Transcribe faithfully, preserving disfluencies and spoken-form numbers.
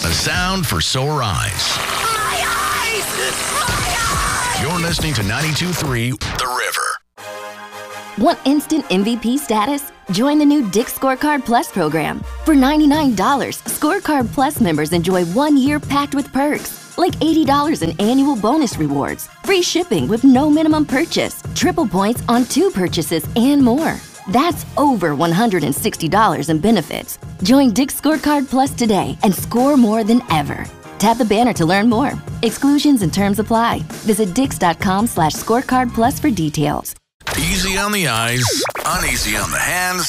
A sound for sore eyes. My eyes! My eyes! You're listening to ninety-two point three The River. Want instant M V P status? Join the new Dick's Scorecard Plus program. For ninety-nine dollars, Scorecard Plus members enjoy one year packed with perks, like eighty dollars in annual bonus rewards, free shipping with no minimum purchase, triple points on two purchases, and more. That's over one hundred sixty dollars in benefits. Join Dick's Scorecard Plus today and score more than ever. Tap the banner to learn more. Exclusions and terms apply. Visit dix.com slash scorecard plus for details. Easy on the eyes, uneasy on the hands.